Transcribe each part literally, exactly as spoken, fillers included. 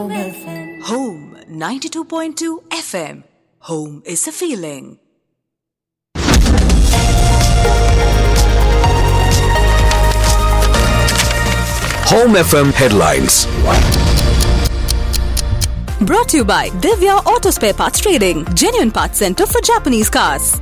Home ninety-two point two F M. Home is a feeling. Home F M headlines. Brought to you by Divya Auto Spare Parts Trading, genuine parts center for Japanese cars.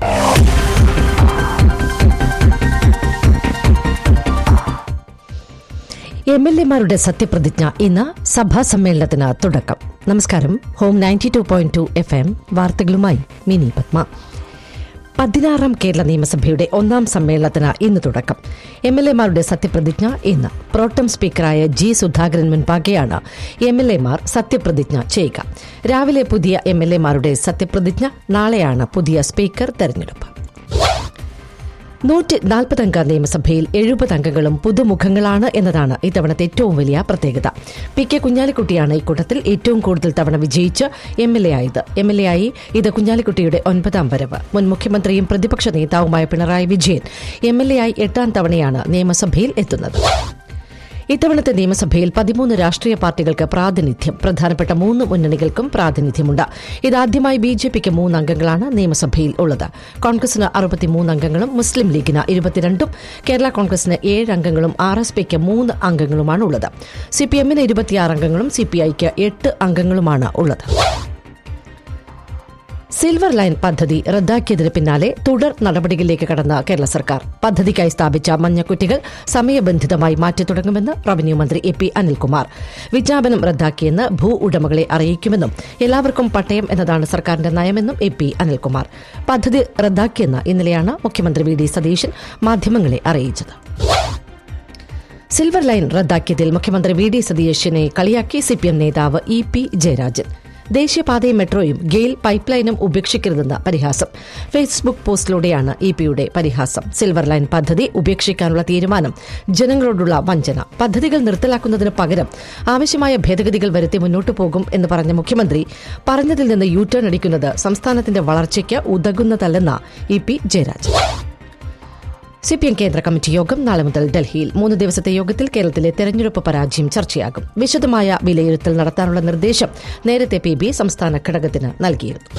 M L എമാരുടെ സത്യപ്രതിജ്ഞ ഇന്ന് സഭാ സമ്മേളനത്തിന് തുടക്കം. നമസ്കാരം. Home ninety two point two F M വാർത്തകളുമായി mini Padma. പതിനാറാം കേരള നിയമസഭയുടെ ഒന്നാം സമ്മേളനത്തിന് ഇന്ന് തുടക്കം. എം എൽ എമാരുടെ സത്യപ്രതിജ്ഞ ഇന്ന്. Pro tem സ്പീക്കറായ G Sudhakaran മുൻപാകെയാണ് M L എമാർ സത്യപ്രതിജ്ഞ ചെയ്യുക. രാവിലെ പുതിയ എം എൽ എമാരുടെ സത്യപ്രതിജ്ഞ, നാളെയാണ് പുതിയ സ്പീക്കർ തെരഞ്ഞെടുപ്പ്. നൂറ്റി നാൽപ്പതംഗ നിയമസഭയിൽ എഴുപത് അംഗങ്ങളും പുതുമുഖങ്ങളാണ് എന്നതാണ് ഇത്തവണത്തെ ഏറ്റവും വലിയ പ്രത്യേകത. പി കെ കുഞ്ഞാലിക്കുട്ടിയാണ് ഇക്കൂട്ടത്തിൽ ഏറ്റവും കൂടുതൽ തവണ വിജയിച്ച് എം എൽ എ ആയത്. എം എൽ എ ആയി ഇത് കുഞ്ഞാലിക്കുട്ടിയുടെ ഒൻപതാം വരവ്. മുൻ മുഖ്യമന്ത്രിയും പ്രതിപക്ഷ നേതാവുമായ Pinarayi Vijayan M L A ആയി എട്ടാം തവണയാണ് നിയമസഭയിൽ എത്തുന്നത്. ഇത്തവണത്തെ നിയമസഭയിൽ പതിമൂന്ന് രാഷ്ട്രീയ പാർട്ടികൾക്ക് പ്രാതിനിധ്യം. പ്രധാനപ്പെട്ട മൂന്ന് മുന്നണികൾക്കും പ്രാതിനിധ്യമുണ്ട്. ഇതാദ്യമായി ബി ജെ പിക്ക് മൂന്ന് അംഗങ്ങളാണ് നിയമസഭയിൽ ഉള്ളത്. കോൺഗ്രസിന് അറുപത്തിമൂന്ന് അംഗങ്ങളും മുസ്ലിം ലീഗിന് ഇരുപത്തിരണ്ടും കേരള കോൺഗ്രസിന് ഏഴ് അംഗങ്ങളും ആർ എസ് പിക്ക് മൂന്ന് അംഗങ്ങളുമാണ് ഉള്ളത്. സി പി എമ്മിന് ഇരുപത്തിയാറ് അംഗങ്ങളും സി പി ഐക്ക് എട്ട് അംഗങ്ങളുമാണ് ഉള്ളത്. സിൽവർ ലൈൻ പദ്ധതി റദ്ദാക്കിയതിന് പിന്നാലെ തുടർ നടപടികളിലേക്ക് കടന്ന കേരള സർക്കാർ. പദ്ധതിക്കായി സ്ഥാപിച്ച മഞ്ഞക്കുറ്റികൾ സമയബന്ധിതമായി മാറ്റിത്തുടങ്ങുമെന്ന് റവന്യൂ മന്ത്രി എ പി അനിൽകുമാർ. വിജ്ഞാപനം റദ്ദാക്കിയെന്ന് ഭൂ ഉടമകളെ അറിയിക്കുമെന്നും എല്ലാവർക്കും പട്ടയം എന്നതാണ് സർക്കാരിന്റെ നയമെന്നും എ പി അനിൽകുമാർ. പദ്ധതി റദ്ദാക്കിയെന്ന് ഇന്നലെയാണ് മുഖ്യമന്ത്രി വി ഡി സതീശൻ മാധ്യമങ്ങളെ അറിയിച്ചത്. സിൽവർ ലൈൻ റദ്ദാക്കിയതിൽ മുഖ്യമന്ത്രി വി ഡി സതീശനെ കളിയാക്കി സി പി എം നേതാവ് E P Jayarajan. ദേശീയപാതയും മെട്രോയും GAIL pipe ലൈനും ഉപേക്ഷിക്കരുതെന്ന പരിഹാസം. ഫേസ്ബുക്ക് പോസ്റ്റിലൂടെയാണ് ഇ പിയുടെ പരിഹാസം. സിൽവർ ലൈൻ പദ്ധതി ഉപേക്ഷിക്കാനുള്ള തീരുമാനം ജനങ്ങളോടുള്ള വഞ്ചന. പദ്ധതികൾ നിർത്തലാക്കുന്നതിന് പകരം ആവശ്യമായ ഭേദഗതികൾ വരുത്തി മുന്നോട്ടു പോകും എന്ന് പറഞ്ഞ മുഖ്യമന്ത്രി പറഞ്ഞതിൽ നിന്ന് യു ടേൺ അടിക്കുന്നത് സംസ്ഥാനത്തിന്റെ വളർച്ചയ്ക്ക് ഉതകുന്നതല്ലെന്ന E P Jayarajan. C P M കേന്ദ്ര കമ്മിറ്റി യോഗം നാളെ മുതൽ ഡൽഹിയിൽ. മൂന്ന് ദിവസത്തെ യോഗത്തിൽ കേരളത്തിലെ തെരഞ്ഞെടുപ്പ് പരാജയം ചർച്ചയാകും. വിശദമായ വിലയിരുത്തൽ നടത്താനുള്ള നിർദ്ദേശം നേരത്തെ പി ബി സംസ്ഥാന ഘടകത്തിന് നൽകിയിരുന്നു.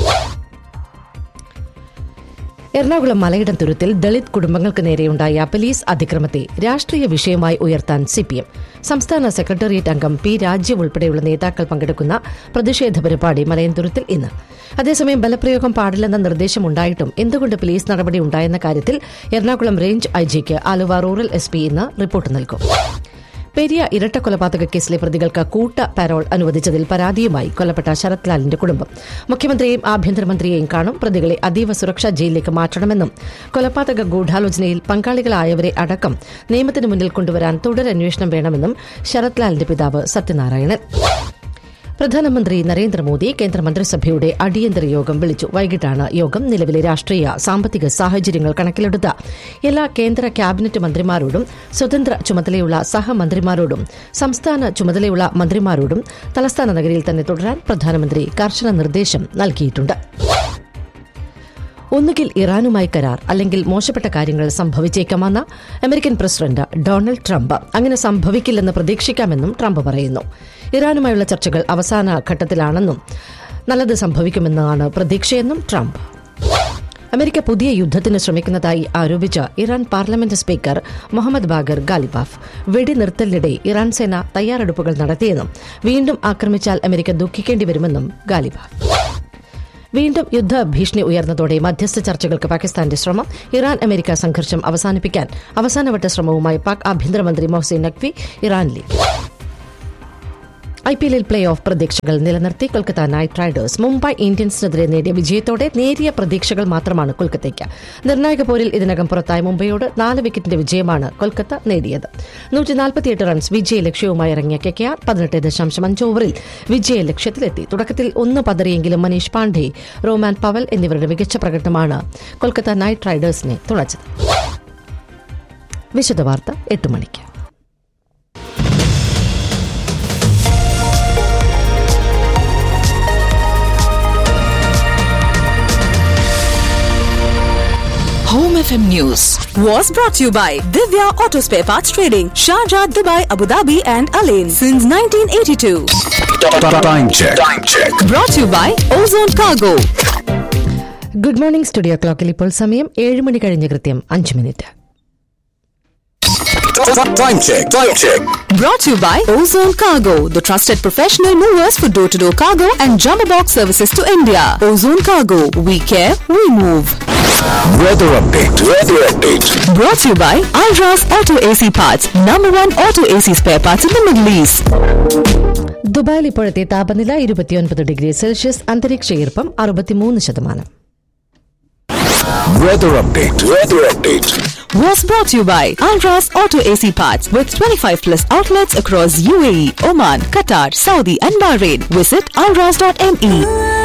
എറണാകുളം മലയിടം തുരുത്തിൽ ദളിത് കുടുംബങ്ങൾക്ക് നേരെയുണ്ടായ പോലീസ് അതിക്രമത്തെ രാഷ്ട്രീയ വിഷയമായി ഉയർത്താൻ സി പി എം സംസ്ഥാന സെക്രട്ടേറിയറ്റ് അംഗം പി രാജീവ് ഉൾപ്പെടെയുള്ള നേതാക്കൾ പങ്കെടുക്കുന്ന പ്രതിഷേധ പരിപാടി മലയന്തുരുത്തിൽ ഇന്ന്. അതേസമയം ബലപ്രയോഗം പാടില്ലെന്ന നിർദ്ദേശമുണ്ടായിട്ടും എന്തുകൊണ്ട് പോലീസ് നടപടി ഉണ്ടായെന്ന കാര്യത്തിൽ എറണാകുളം റേഞ്ച് ഐ ജിക്ക് ആലുവ റൂറൽ എസ് പി ഇന്ന് റിപ്പോർട്ട് നൽകും. പെരിയ ഇരട്ടക്കൊലപാതക കേസിലെ പ്രതികൾക്ക് കൂട്ട പാരോൾ അനുവദിച്ചതിൽ പരാതിയുമായി കൊല്ലപ്പെട്ട ശരത് ലാലിന്റെ കുടുംബം മുഖ്യമന്ത്രിയെയും ആഭ്യന്തരമന്ത്രിയെയും കാണും. പ്രതികളെ അതീവ സുരക്ഷാ ജയിലിലേക്ക് മാറ്റണമെന്നും കൊലപാതക ഗൂഢാലോചനയിൽ പങ്കാളികളായവരെ അടക്കം നിയമത്തിന് മുന്നിൽ കൊണ്ടുവരാൻ തുടരന്വേഷണം വേണമെന്നും ശരത് ലാലിന്റെ പിതാവ് സത്യനാരായണൻ. പ്രധാനമന്ത്രി നരേന്ദ്രമോദി കേന്ദ്രമന്ത്രിസഭയുടെ അടിയന്തര യോഗം വിളിച്ചു. വൈകിട്ടാണ് യോഗം. നിലവിലെ രാഷ്ട്രീയ സാമ്പത്തിക സാഹചര്യങ്ങൾ കണക്കിലെടുത്ത എല്ലാ കേന്ദ്ര ക്യാബിനറ്റ് മന്ത്രിമാരോടും സ്വതന്ത്ര ചുമതലയുള്ള സഹമന്ത്രിമാരോടും സംസ്ഥാന ചുമതലയുള്ള മന്ത്രിമാരോടും തലസ്ഥാന നഗരിയിൽ തന്നെ തുടരാൻ പ്രധാനമന്ത്രി കർശന നിർദ്ദേശം നൽകിയിട്ടുണ്ട്. ഒന്നുകിൽ ഇറാനുമായി കരാർ, അല്ലെങ്കിൽ മോശപ്പെട്ട കാര്യങ്ങൾ സംഭവിച്ചേക്കാമെന്ന അമേരിക്കൻ പ്രസിഡന്റ് ഡൊണാൾഡ് ട്രംപ്. അങ്ങനെ സംഭവിക്കില്ലെന്ന് പ്രതീക്ഷിക്കാമെന്നും ട്രംപ് പറയുന്നു. ഇറാനുമായുള്ള ചർച്ചകൾ അവസാന ഘട്ടത്തിലാണെന്നും നല്ലത് സംഭവിക്കുമെന്നാണ് പ്രതീക്ഷയെന്നും ട്രംപ്. അമേരിക്ക പുതിയ യുദ്ധത്തിന് ശ്രമിക്കുന്നതായി ആരോപിച്ച Iran parliament speaker Mohammad Bagher Ghalibaf വെടിനിർത്തലിനിടെ Iran സേന തയ്യാറെടുപ്പുകൾ നടത്തിയെന്നും വീണ്ടും ആക്രമിച്ചാൽ അമേരിക്ക ദുഃഖിക്കേണ്ടി വരുമെന്നും ഗാലിബാഫ്. വീണ്ടും യുദ്ധഭീഷണി ഉയർന്നതോടെ മധ്യസ്ഥ ചർച്ചകൾക്ക് പാകിസ്ഥാന്റെ ശ്രമം. ഇറാൻ അമേരിക്ക സംഘർഷം അവസാനിപ്പിക്കാൻ അവസാനവട്ട ശ്രമവുമായി പാക് ആഭ്യന്തരമന്ത്രി മൊഹ്സിൻ നഖ്വി ഇറാനിലേക്ക്. ഐ പി എല്ലിൽ പ്ലേ ഓഫ് പ്രതീക്ഷകൾ നിലനിർത്തി കൊൽക്കത്ത നൈറ്റ് റൈഡേഴ്സ്. മുംബൈ ഇന്ത്യൻസിനെതിരെ നേടിയ വിജയത്തോടെ നേരിയ പ്രതീക്ഷകൾ മാത്രമാണ് കൊൽക്കത്തയ്ക്ക്. നിർണായക പോരിൽ ഇതിനകം പുറത്തായ മുംബൈയോട് നാല് വിക്കറ്റിന്റെ വിജയമാണ് കൊൽക്കത്ത നേടിയത്. നൂറ്റി നാൽപ്പത്തിയെട്ട് റൺസ് വിജയ ലക്ഷ്യവുമായി ഇറങ്ങിയ കെ കെ ആർ പതിനെട്ട് ദശാംശം അഞ്ച് ഓവറിൽ വിജയ ലക്ഷ്യത്തിലെത്തി. തുടക്കത്തിൽ ഒന്ന് പതറിയെങ്കിലും മനീഷ് പാണ്ഡെ, റോമാൻ പവൽ എന്നിവരുടെ മികച്ച പ്രകടനമാണ് കൊൽക്കത്ത നൈറ്റ് റൈഡേഴ്സിനെ തുണച്ചത്. വിശദവാർത്ത എട്ട് മണിക്ക്. Home F F M News was brought to you by Divya Auto Spare Parts Trading, Sharjah, Dubai, Abu Dhabi and Alain since nineteen eighty-two. Time check. Time check. Brought to you by Ozone Cargo. Good morning studio ക്ലോക്കിൽ ഇപ്പോൾ സമയം ഏഴ് മണി കഴിഞ്ഞ് കൃത്യം അഞ്ച് minute. Time check. Time check. Brought to you by Ozone Cargo, the trusted professional movers for door-to-door cargo and jumbo box services to India. Ozone Cargo, we care, we move. Weather update. Weather update. Brought to you by Alras Auto A C Parts, number one auto A C spare parts in the Middle East. ദുബായിൽ ഇപ്പോഴത്തെ താപനില ഇരുപത്തിയൊൻപത് degree Celsius, അന്തരീക്ഷ ഈർപ്പം അറുപത്തിമൂന്ന് ശതമാനം. Weather update. Weather update. Was brought to you by Alras Auto A C Parts with twenty-five plus outlets across U A E, Oman, Qatar, Saudi and Bahrain. Visit alras dot m e.